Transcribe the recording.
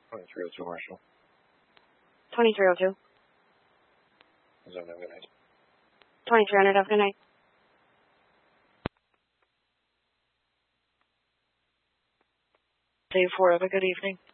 2302 Marshall. 2302. Zone, have a good night. 2300, have a good night. Dave 4, have a good evening.